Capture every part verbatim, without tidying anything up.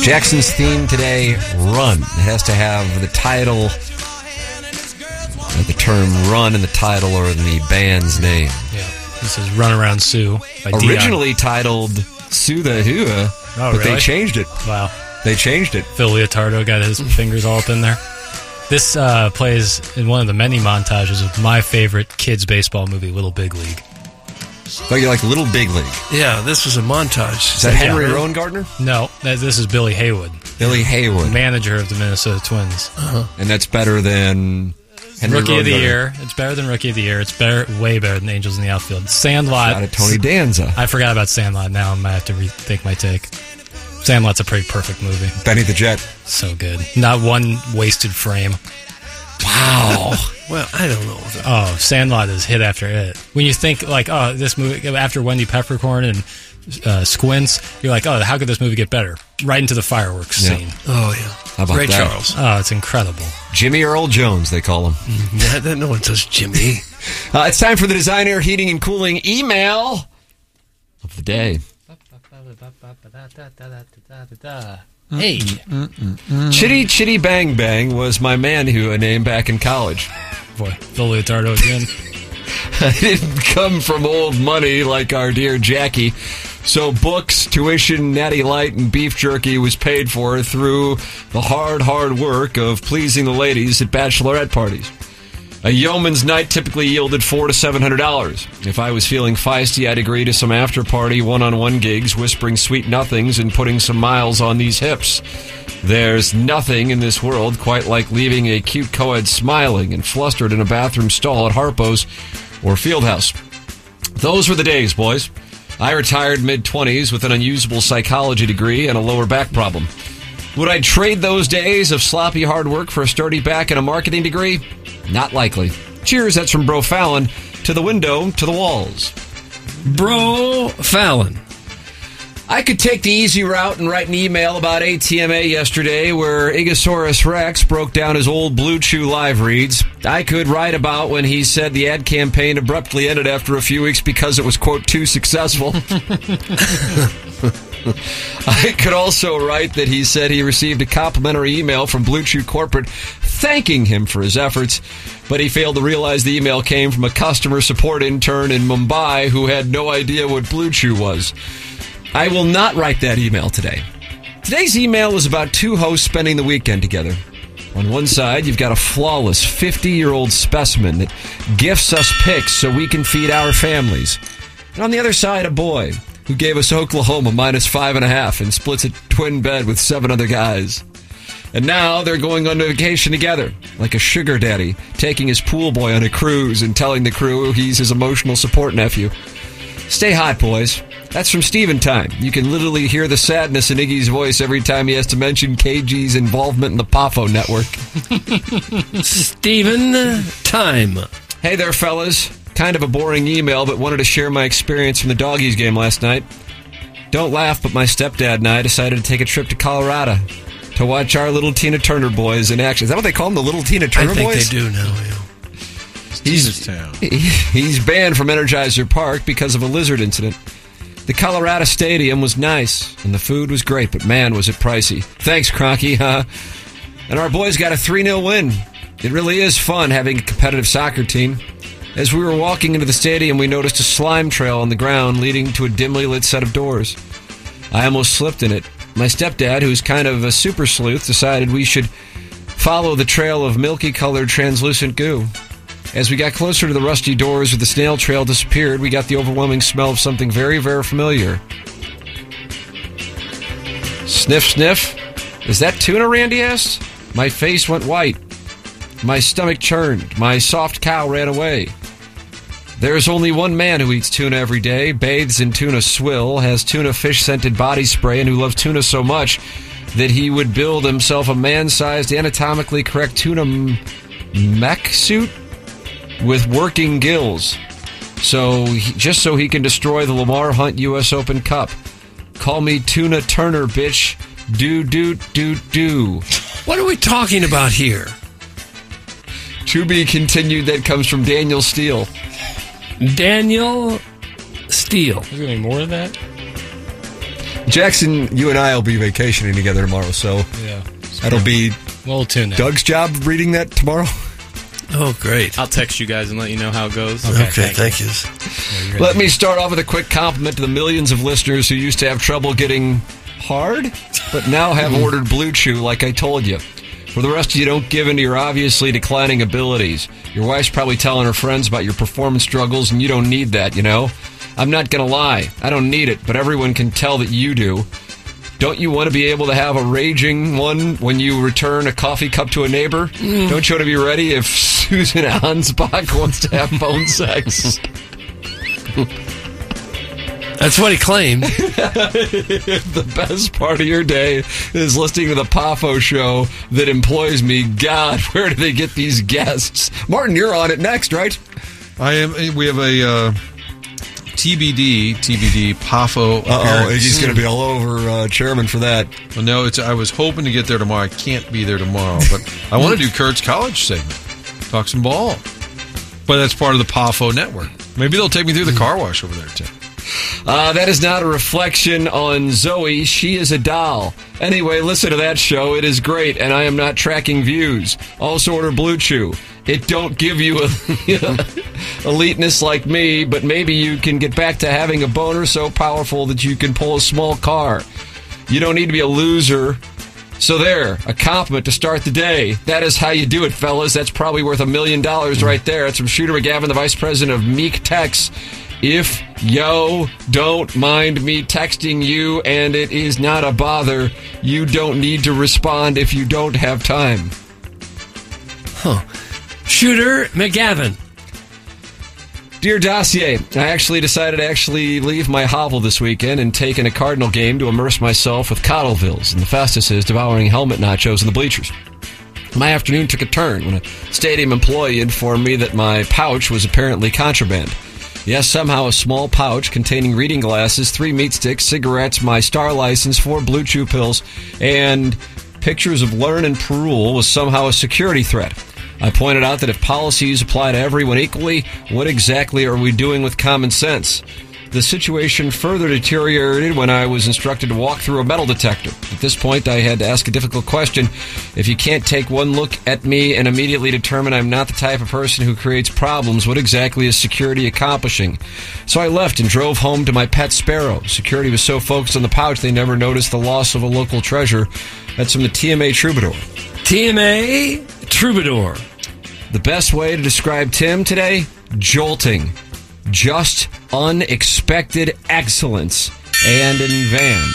Jackson's theme today, Run. It has to have the title, the term run in the title or in the band's name. Yeah, this is Run Around Sue by Originally Dion. titled Sue the Hua, Oh, but really? they changed it. Wow. They changed it. Phil Leotardo got his fingers all up in there. This uh, plays in one of the many montages of my favorite kids' baseball movie, Little Big League. But you're like Little Big League. Yeah, this was a montage. Is that Henry Yeah. Rowan-Gardner? No, that- this is Billy Haywood, Billy Haywood. manager of the Minnesota Twins. Uh-huh. And that's better than Henry Rookie of the Rowan-Gardner. Year. It's better than Rookie of the Year. It's better, way better than Angels in the Outfield. Sandlot. Shout out to Tony Danza. I forgot about Sandlot. Now I might have to rethink my take. Sandlot's a pretty perfect movie. Benny the Jet. So good. Not one wasted frame. Wow. Well, I don't know. Oh, Sandlot is hit after hit. When you think, like, oh, this movie, after Wendy Peppercorn and uh, Squints, you're like, oh, how could this movie get better? Right into the fireworks Yeah. scene. Oh, yeah. How about Ray that? Charles. Oh, it's incredible. Jimmy Earl Jones, they call him. Yeah, that no one says Jimmy. Uh, it's time for the Design Air Heating and Cooling email of the day. Hey. Chitty Chitty Bang Bang was my Manhua name back in college. Boy, Phil Leotardo again. I didn't come from old money like our dear Jackie, so books, tuition, Natty Light, and beef jerky was paid for through the hard, hard work of pleasing the ladies at bachelorette parties. A yeoman's night typically yielded four to seven hundred dollars. If I was feeling feisty, I'd agree to some after-party one-on-one gigs, whispering sweet nothings and putting some miles on these hips. There's nothing in this world quite like leaving a cute co-ed smiling and flustered in a bathroom stall at Harpo's or Fieldhouse. Those were the days, boys. I retired mid-twenties with an unusable psychology degree and a lower back problem. Would I trade those days of sloppy hard work for a sturdy back and a marketing degree? Not likely. Cheers, that's from Bro Fallon. To the window, to the walls. Bro Fallon. I could take the easy route and write an email about A T M A yesterday where Igosaurus Rex broke down his old Blue Chew live reads. I could write about when he said the ad campaign abruptly ended after a few weeks because it was, quote, too successful. I could also write that he said he received a complimentary email from Blue Chew Corporate thanking him for his efforts, but he failed to realize the email came from a customer support intern in Mumbai who had no idea what Blue Chew was. I will not write that email today. Today's email is about two hosts spending the weekend together. On one side, you've got a flawless fifty-year-old specimen that gifts us pics so we can feed our families. And on the other side, a boy who gave us Oklahoma minus five and a half and splits a twin bed with seven other guys. And now they're going on vacation together, like a sugar daddy, taking his pool boy on a cruise and telling the crew he's his emotional support nephew. Stay hot, boys. That's from Steven Time. You can literally hear the sadness in Iggy's voice every time he has to mention K G's involvement in the P A F O network. Steven Time. Hey there, fellas. Kind of a boring email, but wanted to share my experience from the Doggies game last night. Don't laugh, but my stepdad and I decided to take a trip to Colorado to watch our little Tina Turner boys in action. Is that what they call them, the little Tina Turner I think boys? they do now, yeah. He's, he's banned from Energizer Park because of a lizard incident. The Colorado Stadium was nice, and the food was great, but man, was it pricey. Thanks, Cronky, huh? And our boys got a three nil win. It really is fun having a competitive soccer team. As we were walking into the stadium, we noticed a slime trail on the ground leading to a dimly lit set of doors. I almost slipped in it. My stepdad, who's kind of a super sleuth, decided we should follow the trail of milky-colored translucent goo. As we got closer to the rusty doors where the snail trail disappeared, we got the overwhelming smell of something very, very familiar. Sniff, sniff. Is that tuna, Randy asked? My face went white. My stomach churned. My soft cow ran away. There is only one man who eats tuna every day, bathes in tuna swill, has tuna fish-scented body spray, and who loves tuna so much that he would build himself a man-sized, anatomically correct tuna m- mech suit with working gills, so he, just so he can destroy the Lamar Hunt U S Open Cup. Call me Tuna Turner, bitch. Do, do, do, do. What are we talking about here? To be continued, that comes from Daniel Steele. Daniel Steele. Is there any more of that? Jackson, you and I will be vacationing together tomorrow, so Yeah. that'll be We'll tune in. Doug's job reading that tomorrow. Oh, great. I'll text you guys and let you know how it goes. Okay, Okay, thank thank you. Yeah, you're Let gonna- me start off with a quick compliment to the millions of listeners who used to have trouble getting hard, but now have ordered Blue Chew like I told you. For the rest of you, don't give in to your obviously declining abilities. Your wife's probably telling her friends about your performance struggles, and you don't need that, you know? I'm not going to lie. I don't need it, but everyone can tell that you do. Don't you want to be able to have a raging one when you return a coffee cup to a neighbor? Mm. Don't you want to be ready if Susan Ansbach wants to have phone sex? That's what he claimed. The best part of your day is listening to the P A F O show that employs me. God, where do they get these guests? Martin, you're on it next, right? I am. We have a uh, T B D, T B D, P A F O. Uh-oh, he's going to be all over uh, Chairman for that. Well, no, it's. I was hoping to get there tomorrow. I can't be there tomorrow, but I want to do Kurt's college segment, talk some ball. But that's part of the P A F O network. Maybe they'll take me through the car wash over there, Tim. Uh, that is not a reflection on Zoe. She is a doll. Anyway, listen to that show. It is great, and I am not tracking views. Also order Blue Chew. It don't give you a eliteness like me, but maybe you can get back to having a boner so powerful that you can pull a small car. You don't need to be a loser. So there, a compliment to start the day. That is how you do it, fellas. That's probably worth a million dollars right there. It's from Shooter McGavin, the Vice President of Meek Tex. If yo don't mind me texting you and it is not a bother, you don't need to respond if you don't have time. Huh. Shooter McGavin. Dear Dossier, I actually decided to actually leave my hovel this weekend and take in a Cardinal game to immerse myself with Coddlevilles and the Festuses devouring helmet nachos in the bleachers. My afternoon took a turn when a stadium employee informed me that my pouch was apparently contraband. Yes, somehow a small pouch containing reading glasses, three meat sticks, cigarettes, my star license, four Blue Chew pills, and pictures of Learn and Perule was somehow a security threat. I pointed out that if policies apply to everyone equally, what exactly are we doing with common sense? The situation further deteriorated when I was instructed to walk through a metal detector. At this point, I had to ask a difficult question. If you can't take one look at me and immediately determine I'm not the type of person who creates problems, what exactly is security accomplishing? So I left and drove home to my pet sparrow. Security was so focused on the pouch, they never noticed the loss of a local treasure. That's from the T M A Troubadour. T M A Troubadour. The best way to describe Tim today? Jolting. Just unexpected excellence. And in van.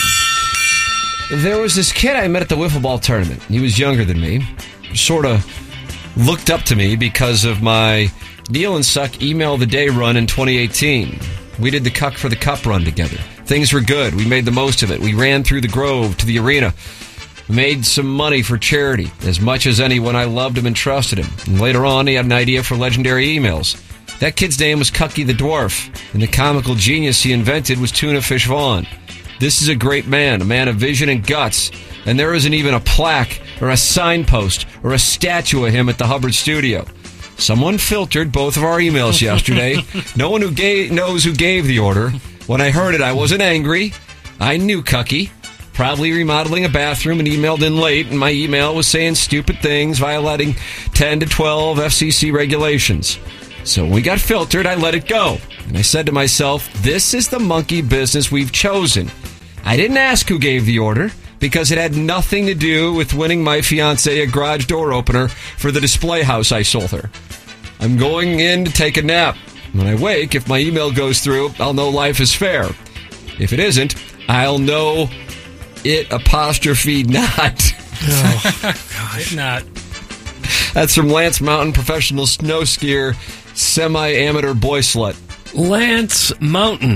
There was this kid I met at the wiffle ball tournament. He was younger than me. Sort of looked up to me because of my Neil and Suck Email the Day run in twenty eighteen. We did the Cuck for the Cup run together. Things were good. We made the most of it. We ran through the Grove to the arena. Made some money for charity. As much as anyone, I loved him and trusted him. And later on, he had an idea for legendary emails. That kid's name was Cucky the Dwarf, and the comical genius he invented was Tuna Fish Vaughn. This is a great man, a man of vision and guts, and there isn't even a plaque or a signpost or a statue of him at the Hubbard studio. Someone filtered both of our emails yesterday. No one who gave, knows who gave the order. When I heard it, I wasn't angry. I knew Cucky. Probably remodeling a bathroom and emailed in late, and my email was saying stupid things, violating ten to twelve F C C regulations. So when we got filtered, I let it go. And I said to myself, this is the monkey business we've chosen. I didn't ask who gave the order, because it had nothing to do with winning my fiancée a garage door opener for the display house I sold her. I'm going in to take a nap. When I wake, if my email goes through, I'll know life is fair. If it isn't, I'll know it apostrophe not. Oh, gosh. Not. That's from Lance Mountain, professional snow skier, semi-amateur boy slut. Lance Mountain.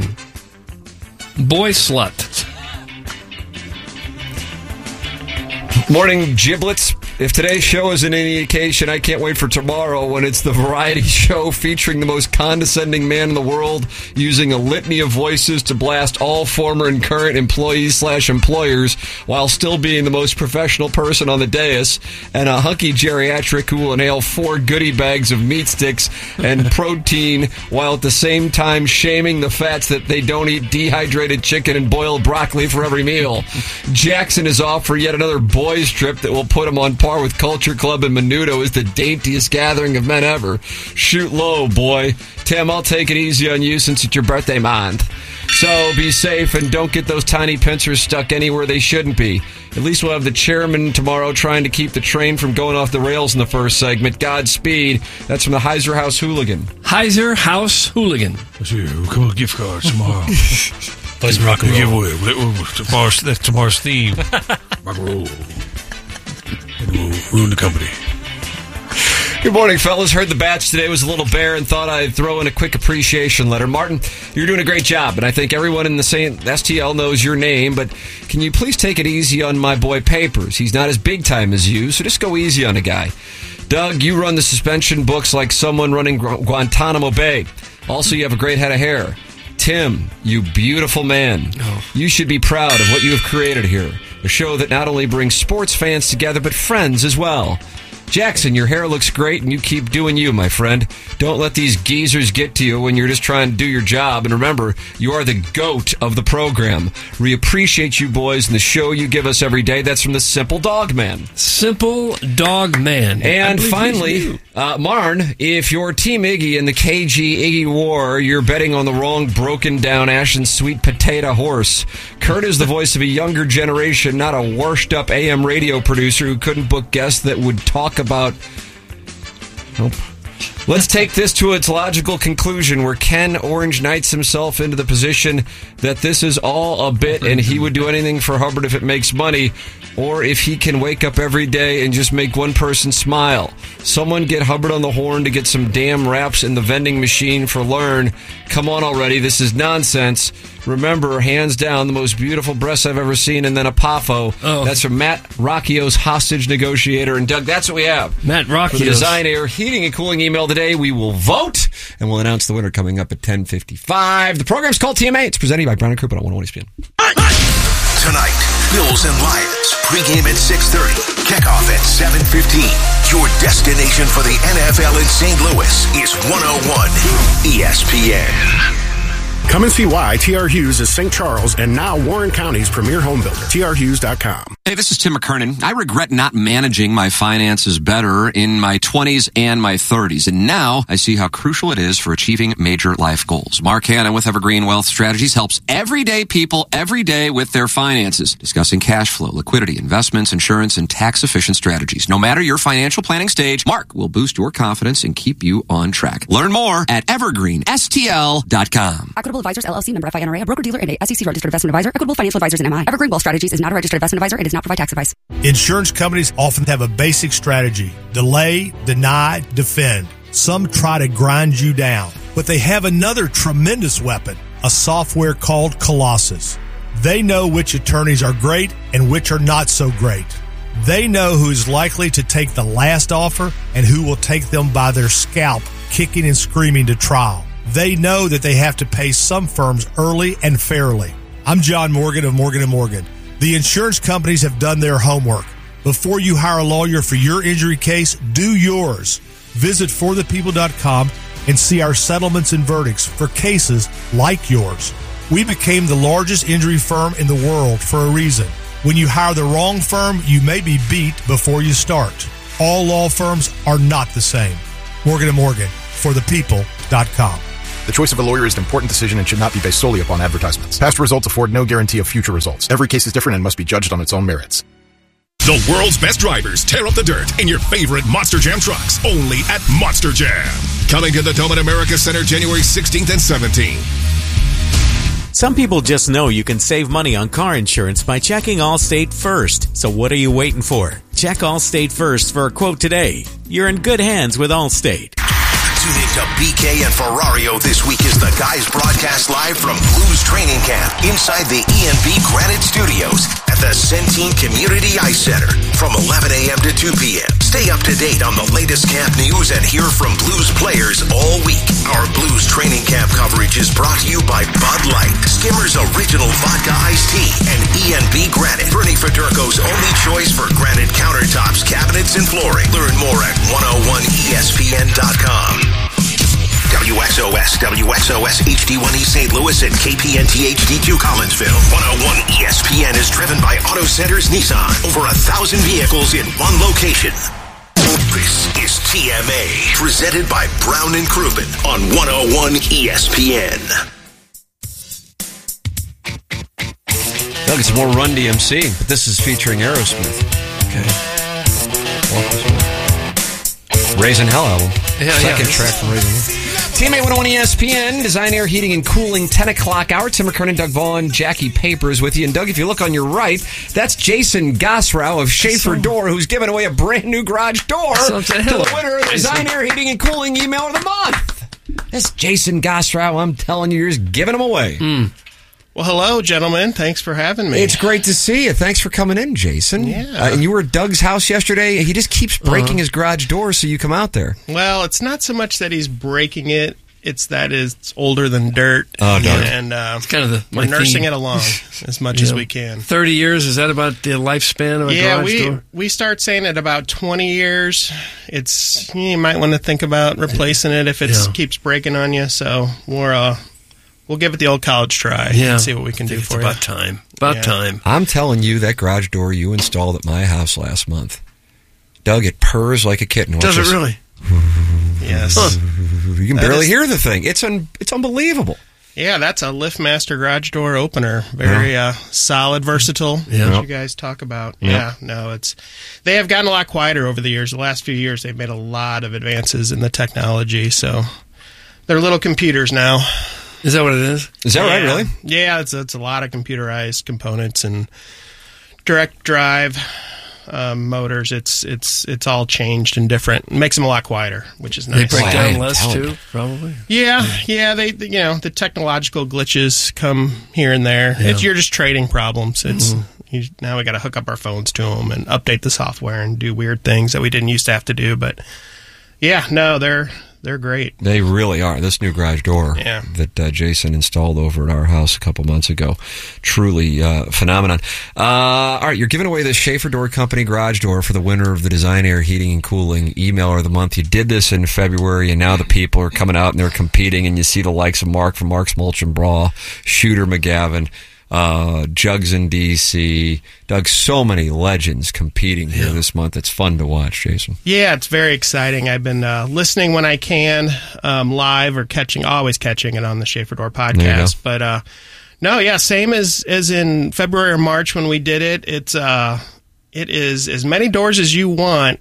Boy slut. Morning giblets. If today's show is an indication, I can't wait for tomorrow when it's the variety show featuring the most condescending man in the world using a litany of voices to blast all former and current employees slash employers while still being the most professional person on the dais, and a hunky geriatric who will inhale four goodie bags of meat sticks and protein while at the same time shaming the fats that they don't eat dehydrated chicken and boiled broccoli for every meal. Jackson is off for yet another boys trip that will put him on par with Culture Club and Menudo as the daintiest gathering of men ever. Shoot low, boy. Tim, I'll take it easy on you since it's your birthday month. So be safe and don't get those tiny pincers stuck anywhere they shouldn't be. At least we'll have the chairman tomorrow trying to keep the train from going off the rails in the first segment. Godspeed. That's from the Heiser House Hooligan. Heiser House Hooligan. Come on, gift cards tomorrow. Play some rock and roll. Giveaway. Tomorrow's, that's tomorrow's theme. Rock and roll. And we'll ruin the company. Good morning, fellas. Heard the batch today was a little bare and thought I'd throw in a quick appreciation letter. Martin, you're doing a great job, and I think everyone in the same S T L knows your name, but can you please take it easy on my boy Papers? He's not as big time as you, so just go easy on a guy. Doug, you run the suspension books like someone running Gu- Guantanamo Bay. Also, you have a great head of hair. Tim, you beautiful man. Oh. You should be proud of what you have created here. A show that not only brings sports fans together, but friends as well. Jackson, your hair looks great, and you keep doing you, my friend. Don't let these geezers get to you when you're just trying to do your job. And remember, you are the GOAT of the program. We appreciate you boys and the show you give us every day. That's from the Simple Dog Man. Simple Dog Man. And finally, uh, Marn, if your Team Iggy in the K G Iggy War, you're betting on the wrong broken down ashen sweet potato horse. Kurt is the voice of a younger generation, not a washed up A M radio producer who couldn't book guests that would talk about. Nope. Let's take this to its logical conclusion where Ken Orange Knights himself into the position that this is all a bit and he would do anything for Hubbard if it makes money, or if he can wake up every day and just make one person smile. Someone get Hubbard on the horn to get some damn raps in the vending machine for Learn. Come on already, this is nonsense. Remember, hands down, the most beautiful breasts I've ever seen, and then a Pafo. Oh. That's from Matt Rocchio's hostage negotiator. And Doug, that's what we have. Matt Rocchio. For the Design Air Heating and Cooling email today, we will vote, and we'll announce the winner coming up at ten fifty-five. The program's called T M A. It's presented by Brown and Crouppen on one oh one E S P N. Tonight, Bills and Lions. Pregame at six thirty. Kickoff at seven fifteen. Your destination for the N F L in Saint Louis is one oh one E S P N. Come and see why T R Hughes is Saint Charles and now Warren County's premier home builder. T R Hughes dot com. Hey, this is Tim McKernan. I regret not managing my finances better in my twenties and my thirties. And now I see how crucial it is for achieving major life goals. Mark Hanna with Evergreen Wealth Strategies helps everyday people every day with their finances, discussing cash flow, liquidity, investments, insurance, and tax-efficient strategies. No matter your financial planning stage, Mark will boost your confidence and keep you on track. Learn more at evergreen S T L dot com. Equitable Advisors, L L C, member F I N R A, a broker-dealer and a S E C registered investment advisor. Equitable Financial Advisors and M I. Evergreen Wealth Strategies is not a registered investment advisor and does not provide tax advice. Insurance companies often have a basic strategy: delay, deny, defend. Some try to grind you down, but they have another tremendous weapon, a software called Colossus. They know which attorneys are great and which are not so great. They know who is likely to take the last offer and who will take them by their scalp, kicking and screaming to trial. They know that they have to pay some firms early and fairly. I'm John Morgan of Morgan and Morgan. The insurance companies have done their homework. Before you hire a lawyer for your injury case, do yours. Visit for the people dot com and see our settlements and verdicts for cases like yours. We became the largest injury firm in the world for a reason. When you hire the wrong firm, you may be beat before you start. All law firms are not the same. Morgan and Morgan, for the people dot com. The choice of a lawyer is an important decision and should not be based solely upon advertisements. Past results afford no guarantee of future results. Every case is different and must be judged on its own merits. The world's best drivers tear up the dirt in your favorite Monster Jam trucks, only at Monster Jam. Coming to the Dome at America Center January sixteenth and seventeenth. Some people just know you can save money on car insurance by checking Allstate first. So what are you waiting for? Check Allstate first for a quote today. You're in good hands with Allstate. Tune in to B K and Ferrario this week as the guys broadcast live from Blues Training Camp inside the E and B Granite Studios at the Centene Community Ice Center from eleven a.m. to two p.m. Stay up to date on the latest camp news and hear from Blues players all week. Our Blues Training Camp coverage is brought to you by Bud Light, Skimmer's Original Vodka Iced Tea, and E and B Granite, Bernie Federko's only choice for granite countertops, cabinets, and flooring. Learn more at one oh one E S P N dot com. W X O S, W X O S H D one E Saint Louis, and K P N T H D two Collinsville. one oh one E S P N is driven by Auto Centers Nissan. Over a thousand vehicles in one location. This is T M A, presented by Brown and Crouppen on one oh one E S P N. Doug, it's more Run D M C, but this is featuring Aerosmith. Okay. Raising Hell album. Yeah, Second yeah. track from Raising Hell. T M A one oh one E S P N, Design Air Heating and Cooling, ten o'clock hour. Tim McKernan, Doug Vaughn, Jackie Papers with you. And Doug, if you look on your right, that's Jason Gosrow of Schaefer Door, who's giving away a brand new garage door to the winner of the Design Air Heating and Cooling Email of the Month. That's Jason Gosrow. I'm telling you, you're just giving them away. Mm. Well, hello, gentlemen. Thanks for having me. It's great to see you. Thanks for coming in, Jason. Yeah. Uh, and you were at Doug's house yesterday. He just keeps breaking Uh-huh. his garage door so you come out there. Well, it's not so much that he's breaking it. It's that it's older than dirt. Oh, Doug. And uh, It's kind of the we're my nursing theme. it along as much You as know, we can. thirty years, is that about the lifespan of a Yeah, garage we door? we start saying at about twenty years. It's you might want to think about replacing it if it Yeah. keeps breaking on you. So we're uh, we'll give it the old college try Yeah. and see what we can do It's for about you. time. About Yeah. time. I'm telling you, that garage door you installed at my house last month, Doug, it purrs like a kitten. Watch Does it this. really? Yes. You can That barely is- hear the thing. It's un- it's unbelievable. Yeah, that's a LiftMaster garage door opener. Very uh, solid, versatile. Yeah. What you guys talk about. Yeah. Yeah, no, it's they have gotten a lot quieter over the years. The last few years, they've made a lot of advances in the technology. So they're little computers now. Is that what it is? Is that right, Yeah. really? Yeah, it's it's a lot of computerized components and direct drive um, motors. It's it's it's all changed and different. It makes them a lot quieter, which is nice. They break Boy, I down am less telling too, you. probably. Yeah, yeah. They, they- you know, the technological glitches come here and there. Yeah. It's you're just trading problems. It's Mm-hmm. you, now we got to hook up our phones to them and update the software and do weird things that we didn't used to have to do. But yeah, no, they're they're great. They really are. This new garage door Yeah. that uh, Jason installed over at our house a couple months ago, truly uh, phenomenon. Uh, all right, you're giving away this Schaefer Door Company garage door for the winner of the Design Air Heating and Cooling Emailer of the Month. You did this in February, and now the people are coming out and they're competing, and you see the likes of Mark from Mark's Mulch and Bra, Shooter McGavin, uh, Jugs in D C, Doug, so many legends competing here this month. It's fun to watch, Jason. Yeah, it's very exciting. I've been uh, listening when I can, um, live or catching, always catching it on the Schaefer Door There you podcast. go. But uh, no, yeah, same as as in February or March when we did it. It's uh, it is as many doors as you want,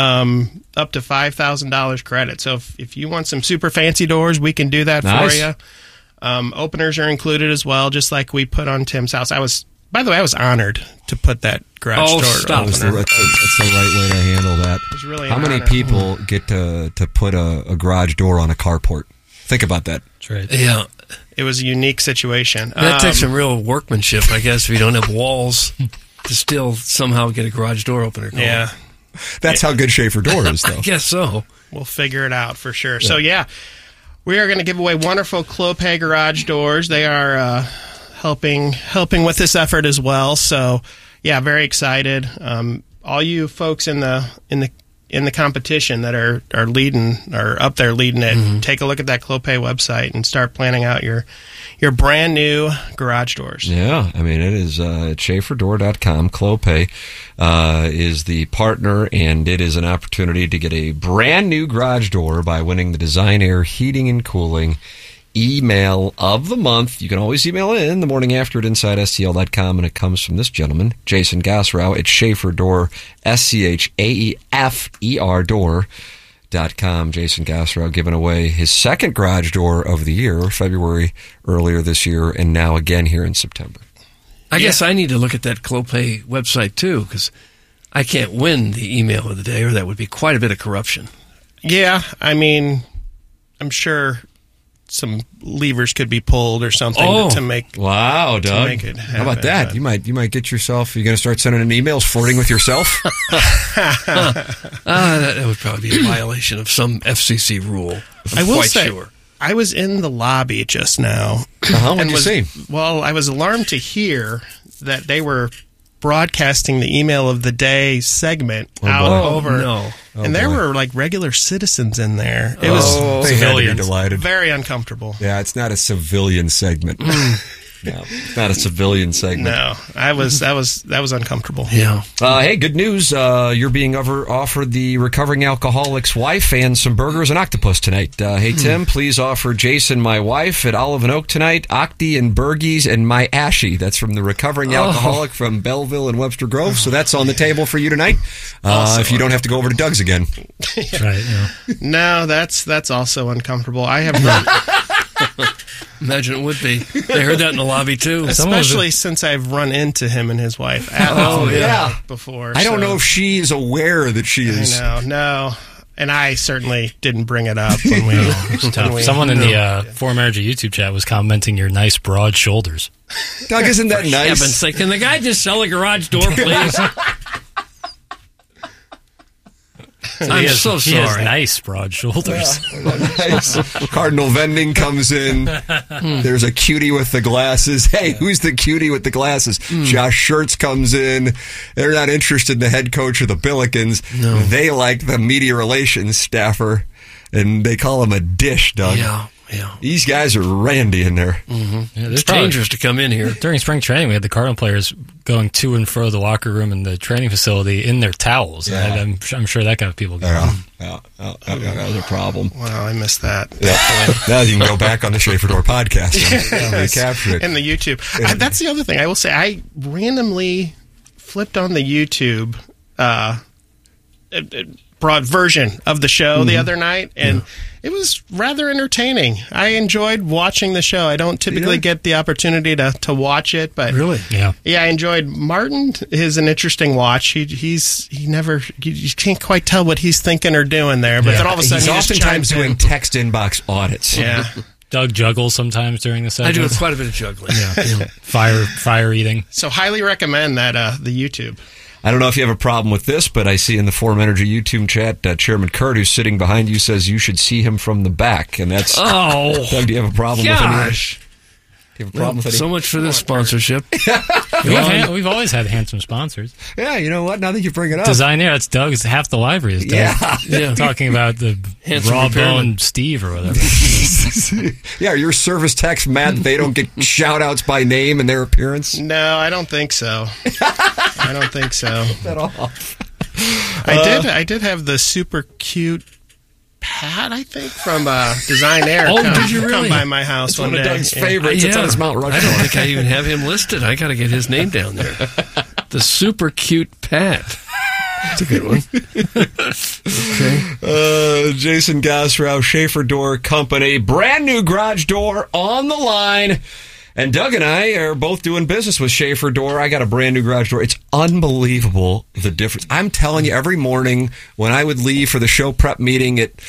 um, up to five thousand dollars credit. So if if you want some super fancy doors, we can do that Nice. for you. Um, openers are included as well, just like we put on Tim's house. I was, by the way, I was honored to put that garage Oh, door stop. That's opener. the, that's, the, that's the right way to handle that. was really How an many honor. people get to to put a, a garage door on a carport? Think about that. That's right. Yeah. It was a unique situation. That Um, takes some real workmanship, I guess, if you don't have walls to still somehow get a garage door opener going. Yeah. That's how good Schaefer Door is, though. I guess so. We'll figure it out for sure. So, yeah, we are going to give away wonderful Clopay garage doors. They are uh, helping helping with this effort as well. So, yeah, very excited. Um, all you folks in the in the in the competition that are are leading or up there leading it, Mm-hmm. take a look at that Clopay website and start planning out your your brand new garage doors. Yeah, I mean, it is uh, at Schaefer Door dot com. Clopay uh, is the partner, and it is an opportunity to get a brand new garage door by winning the Design Air Heating and Cooling Email of the Month. You can always email in the morning after at inside S T L dot com, and it comes from this gentleman, Jason Gosrow at Schaefer Door, S C H A E F E R Door. Dot com. Jason Gosrow giving away his second garage door of the year, February earlier this year, and now again here in September. I guess I need to look at that Clopay website too, because I can't win the email of the day, or that would be quite a bit of corruption. Yeah, I mean, I'm sure some levers could be pulled or something Oh. to, to make Wow, Doug. make it How about happen, that? but- You might you might get yourself. You're going to start sending in emails, flirting with yourself. Ah, that, that would probably be a violation of some F C C rule. I'm I will quite say, sure. I was in the lobby just now. Uh-huh, what'd and you was, see? Well, I was alarmed to hear that they were broadcasting the email of the day segment Oh, out boy. over. Oh, no. Oh, and there boy. were like regular citizens in there. It Oh, was they had to be civilians. delighted. Very uncomfortable. Yeah, it's not a civilian segment. No, it's not a civilian segment. No, I was that was that was uncomfortable. Yeah. Uh, hey, good news. Uh, you're being over, offered the recovering alcoholic's wife and some burgers and octopus tonight. Uh, hey, Tim, please offer Jason, my wife, at Olive and Oak tonight, Octi and Burgies and my Ashy. That's from the recovering Oh. alcoholic from Belleville and Webster Grove. So that's on the table for you tonight. Uh, if you don't have to go over to Doug's again. That's right. Yeah. No, that's that's also uncomfortable. I have run, Imagine it would be. They heard that in the lobby, too. especially since I've run into him and his wife at Oh, Olive and yeah. Oak before. I don't so- know if she is aware that she is. I know, no. And I certainly didn't bring it up when we. It's when tough. we- Someone in the no. uh, For Marriage YouTube chat was commenting your nice broad shoulders. Doug, isn't that For nice? heaven's sake, can the guy just sell a garage door, please? I'm he has, so He has sorry. nice broad shoulders. Nice. Cardinal Vending comes in. There's a cutie with the glasses. Hey, who's the cutie with the glasses? Josh Schertz comes in. They're not interested in the head coach of the Billikens. No. They like the media relations staffer, and they call him a dish, Doug. Yeah, yeah. These guys are randy in there. Yeah, It's there's probably- dangerous to come in here. During spring training, we had the Cardinal players going to and fro the locker room and the training facility in their towels. Yeah. And I'm, I'm sure that got people going. Yeah, yeah, yeah, yeah, yeah, that was a problem. Wow, I missed that. Yeah. Now you can go back on the Schaefer Door podcast and Yes. capture it. And the YouTube. I, that's the other thing. I will say, I randomly flipped on the YouTube uh, uh, uh, broad version of the show the other night, and it was rather entertaining. I enjoyed watching the show. I don't typically Yeah. get the opportunity to, to watch it, but Really? Yeah. yeah, I enjoyed Martin. Is an interesting watch. He he's he never you, you can't quite tell what he's thinking or doing there, but Yeah. then all of a sudden He's he just oftentimes chimes doing in. text inbox audits. Yeah. Doug juggles sometimes during the I do segments. quite a bit of juggling. Yeah. Fire, fire eating. So highly recommend that uh, the YouTube. I don't know if you have a problem with this, but I see in the Forum Energy YouTube chat, uh, Chairman Kurt, who's sitting behind you, says you should see him from the back, and that's. Oh, Doug, do you have a problem with any? gosh. Do you have a problem with any? So much for this sponsorship. We've, had, we've always had handsome sponsors. Yeah, you know what? Now that you bring it up, Design Air, that's Doug's half the library is Doug. Yeah. Yeah. Talking about the Handsome raw repairman. bone Steve or whatever. yeah, your service techs mad that they don't get shout outs by name and their appearance. No, I don't think so. I don't think so. That off. I did. I did have the super cute Pat. I think from uh, Design Air. Oh, come, did you really? come by my house It's one, one of day? Doug's Yeah. favorites. It's Yeah. on his Mount I Rushmore. don't think I even have him listed. I got to get his name down there. The super cute Pat. That's a good one. Okay. Uh, Jason Gosrow, Schaefer Door Company, brand new garage door on the line. And Doug and I are both doing business with Schaefer Door. I got a brand new garage door. It's unbelievable the difference. I'm telling you, every morning when I would leave for the show prep meeting at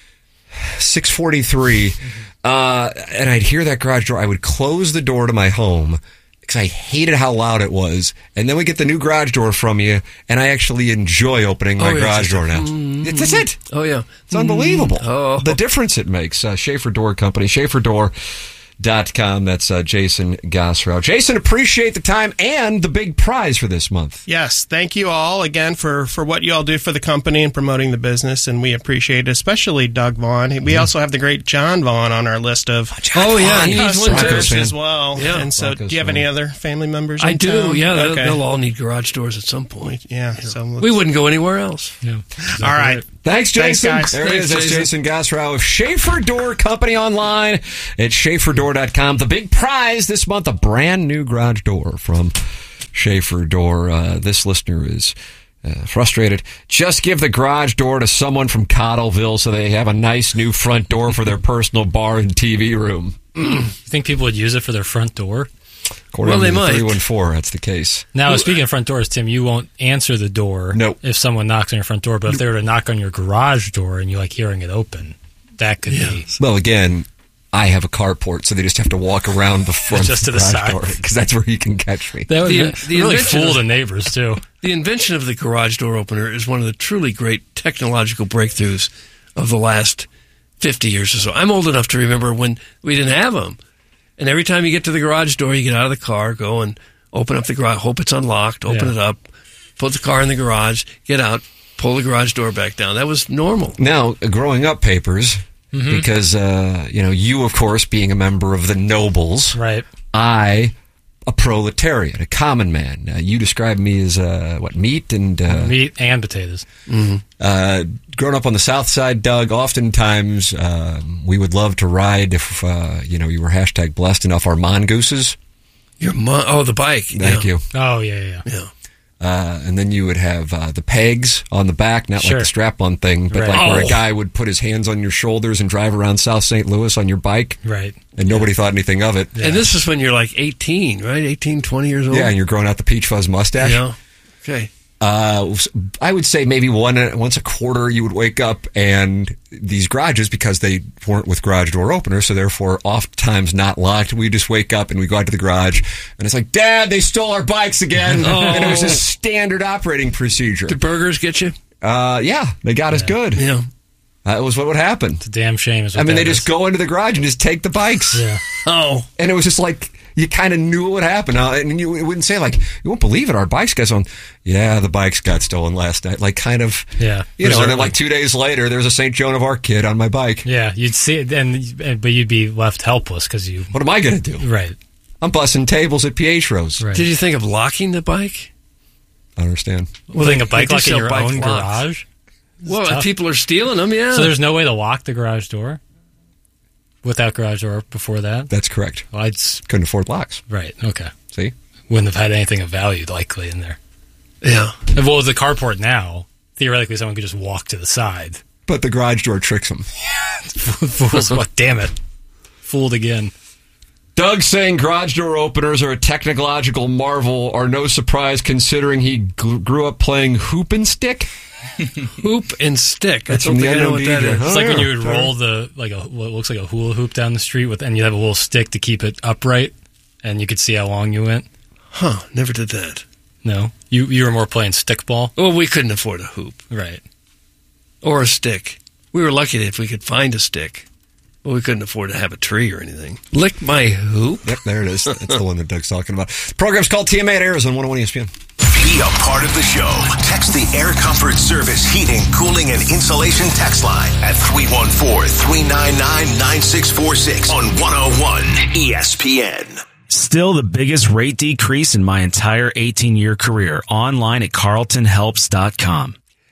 six forty-three, uh, and I'd hear that garage door, I would close the door to my home because I hated how loud it was. And then we get the new garage door from you, and I actually enjoy opening my Oh, yeah, garage it's door just- now. It's That's it. Oh, yeah. It's unbelievable. Oh. The difference it makes. Uh, Schaefer Door Company, Schaefer Door dot com. That's uh, Jason Gosrow. Jason, appreciate the time and the big prize for this month. Yes, thank you all again for, for what you all do for the company and promoting the business, and we appreciate it, especially Doug Vaughn. We also have the great John Vaughn on our list of Oh, yeah. He's one customers too. as well. Yeah. And so, Broncos do you have fan. any other family members? I in do. town? Yeah, they'll, Okay. they'll all need garage doors at some point. Yeah. So We wouldn't go anywhere else. Yeah. all right. Thanks, Jason. Thanks, guys. There it Thanks, is. That's Jason. Jason Gosrow of Schaefer Door Company online at Schaefer Door dot com. The big prize this month, a brand new garage door from Schaefer Door. Uh, this listener is uh, frustrated. Just give the garage door to someone from Cottleville so they have a nice new front door for their personal bar and T V room. You think people would use it for their front door? According Well, to they the might. three one four, that's the case. Now, speaking of front doors, Tim, you won't answer the door Nope. if someone knocks on your front door, but if they were to knock on your garage door and you like hearing it open, That could be. Well, again, I have a carport, so they just have to walk around the front Just to the side. because that's where you can catch me. That would The- be- the really invention fool of- the neighbors, too. The invention of the garage door opener is one of the truly great technological breakthroughs of the last fifty years or so. I'm old enough to remember when we didn't have them. And every time you get to the garage door, you get out of the car, go and open up the garage, hope it's unlocked, open Yeah. it up, put the car in the garage, get out, pull the garage door back down. That was normal. Now, uh, growing up, Papers, Mhm. because, uh, you know, you, of course, being a member of the nobles. Right. I, a proletariat, a common man. Uh, you described me as, uh, what, meat and... Uh, Meat and potatoes. Uh, growing up on the south side, Doug, oftentimes um, we would love to ride if, uh, you know, you were hashtag blessed enough, our mongooses. Your mon- Oh, the bike. Thank yeah. you. Oh, yeah, yeah. Yeah. Uh, and then you would have uh, the pegs on the back, not Sure. like the strap-on thing, but Right. like where Oh. a guy would put his hands on your shoulders and drive around South Saint Louis on your bike, Right. and nobody thought anything of it. And this is when you're like eighteen, right? eighteen, twenty years old? Yeah, and you're growing out the peach fuzz mustache. Yeah. Okay. Uh, I would say maybe one once a quarter you would wake up and these garages, because they weren't with garage door openers, so therefore oftentimes not locked, we just wake up and we go out to the garage and it's like, Dad, they stole our bikes again. Oh. And it was a standard operating procedure. Did burgers get you? Uh, yeah, they got us good. Yeah. That was what would happen. It's a damn shame. Is what I mean, that they is. just go into the garage and just take the bikes. Yeah. Oh. And it was just like, you kind of knew what would happen. Uh, and you wouldn't say, like, you won't believe it, our bikes got stolen. Yeah, the bikes got stolen last night. Like, kind of, Yeah. you know, and then Like- like two days later, there's a Saint Joan of Arc kid on my bike. Yeah, you'd see it, and, and but you'd be left helpless because you. What am I going to do? Right. I'm busting tables at Pietro's. Right. Did you think of locking the bike? I understand. Well, they- think a bike they do lock in sell your bike own locks. garage. Well, if tough. people are stealing them, yeah. So there's no way to lock the garage door without garage door before that. That's correct. Well, I'd s- Couldn't afford locks. right. Okay. See? Wouldn't have had anything of value likely in there. Yeah. And well, with the carport now, theoretically, someone could just walk to the side. But the garage door tricks them. Fools! What? Damn it! Fooled again. Doug saying garage door openers are a technological marvel are no surprise considering he g- grew up playing hoop and stick. Hoop and stick. That's I don't from the think I know what Unknown that D J. is. It's Oh, like when yeah. you would roll the like a what looks like a hula hoop down the street with, and you have a little stick to keep it upright, and you could see how long you went. Huh. Never did that. No, you you were more playing stickball, Well, we couldn't afford a hoop right? or a stick. We were lucky if we could find a stick. But we couldn't afford to have a tree or anything. Lick my hoop. Yep, there it is. That's the one that Doug's talking about. The program's called T M A at Arizona one oh one E S P N. Be a part of the show. Text the Air Comfort Service Heating, Cooling, and Insulation text line at three one four, three nine nine, nine six four six on one oh one E S P N. Still the biggest rate decrease in my entire eighteen-year career. Online at carlton helps dot com.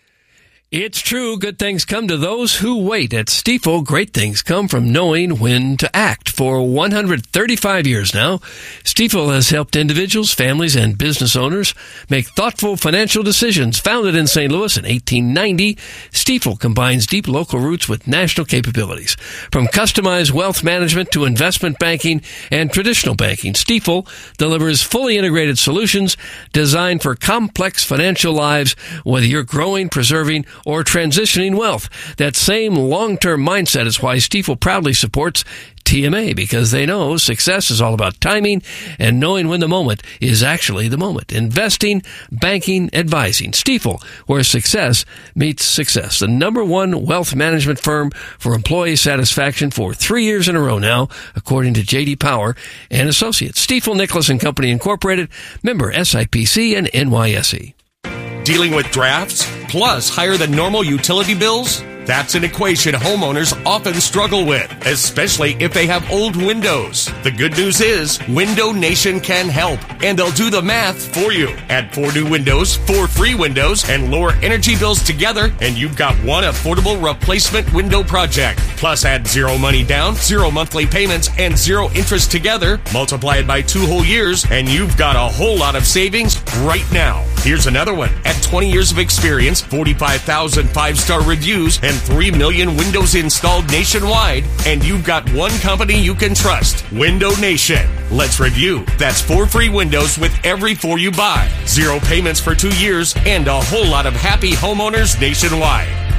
It's true. Good things come to those who wait. At Stifel, great things come from knowing when to act. For one hundred thirty-five years now, Stifel has helped individuals, families, and business owners make thoughtful financial decisions. Founded in Saint Louis in eighteen ninety, Stifel combines deep local roots with national capabilities. From customized wealth management to investment banking and traditional banking, Stifel delivers fully integrated solutions designed for complex financial lives, whether you're growing, preserving, or transitioning wealth. That same long-term mindset is why Stifel proudly supports T M A, because they know success is all about timing and knowing when the moment is actually the moment. Investing, banking, advising. Stifel, where success meets success. The number one wealth management firm for employee satisfaction for three years in a row now, according to J D Power and Associates. Stifel Nicholas and Company Incorporated, member S I P C and N Y S E. Dealing with drafts, plus higher than normal utility bills? That's an equation homeowners often struggle with, especially if they have old windows. The good news is, Window Nation can help, and they'll do the math for you. Add four new windows, four free windows, and lower energy bills together, and you've got one affordable replacement window project. Plus add zero money down, zero monthly payments, and zero interest together. Multiply it by two whole years, and you've got a whole lot of savings right now. Here's another one. At twenty years of experience, forty-five thousand five-star reviews, and three million windows installed nationwide, and you've got one company you can trust, Window Nation. Let's review. That's four free windows with every four you buy, zero payments for two years, and a whole lot of happy homeowners nationwide.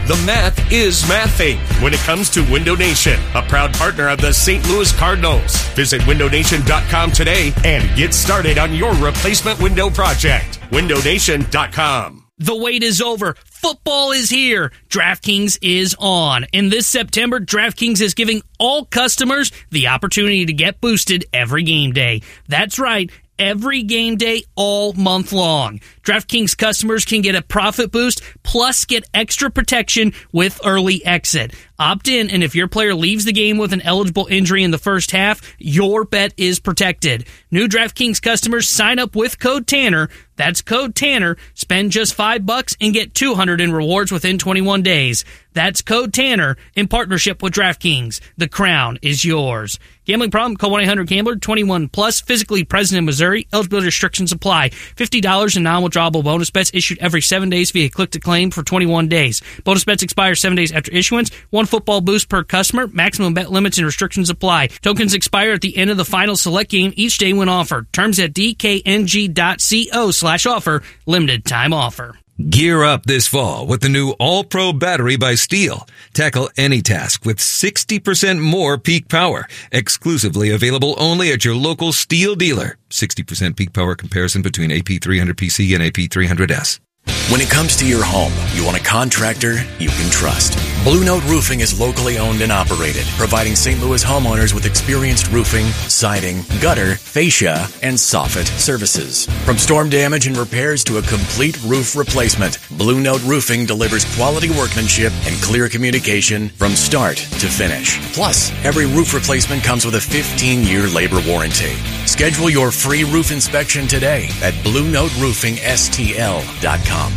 The math is mathing when it comes to Window Nation, a proud partner of the Saint Louis Cardinals. Visit window nation dot com today and get started on your replacement window project. window nation dot com. The wait is over. Football is here. DraftKings is on. And this September, DraftKings is giving all customers the opportunity to get boosted every game day. That's right. Every game day, all month long. DraftKings customers can get a profit boost, plus get extra protection with early exit. Opt in, and if your player leaves the game with an eligible injury in the first half, your bet is protected. New DraftKings customers sign up with code Tanner. That's code Tanner. Spend just five bucks and get two hundred in rewards within twenty-one days. That's code Tanner in partnership with DraftKings. The crown is yours. Gambling problem? Call one eight hundred gambler, twenty-one plus, physically present in Missouri. Eligibility restrictions apply. fifty dollars in non-withdrawable bonus bets issued every seven days via click-to-claim for twenty-one days. Bonus bets expire seven days after issuance. One football boost per customer. Maximum bet limits and restrictions apply. Tokens expire at the end of the final select game each day when offered. Terms at d k n g dot co slash offer. Limited time offer. Gear up this fall with the new All-Pro battery by Steel. Tackle any task with sixty percent more peak power. Exclusively available only at your local Steel dealer. sixty percent peak power comparison between A P three hundred P C and A P three hundred S. When it comes to your home, you want a contractor you can trust. Blue Note Roofing is locally owned and operated, providing Saint Louis homeowners with experienced roofing, siding, gutter, fascia, and soffit services. From storm damage and repairs to a complete roof replacement, Blue Note Roofing delivers quality workmanship and clear communication from start to finish. Plus, every roof replacement comes with a fifteen-year labor warranty. Schedule your free roof inspection today at blue note roofing s t l dot com.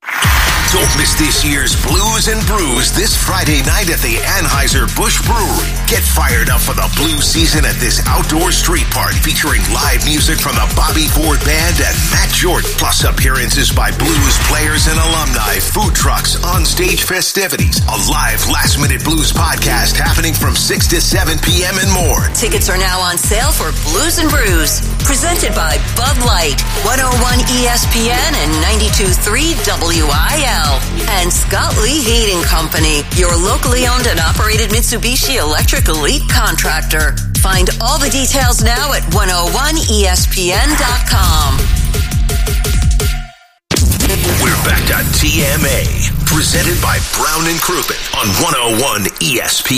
Don't miss this year's Blues and Brews this Friday night at the Anheuser-Busch Brewery. Get fired up for the blues season at this outdoor street park featuring live music from the Bobby Ford Band and Matt Jordan, plus appearances by blues players and alumni, food trucks, on-stage festivities, a live last-minute blues podcast happening from six to seven p.m. and more. Tickets are now on sale for Blues and Brews, presented by Bud Light, one oh one E S P N and ninety-two point three W I L. And Scott Lee Heating Company, your locally owned and operated Mitsubishi Electric Elite contractor. Find all the details now at one oh one E S P N dot com. We're back to T M A, presented by Brown and Crouppen on one oh one E S P N.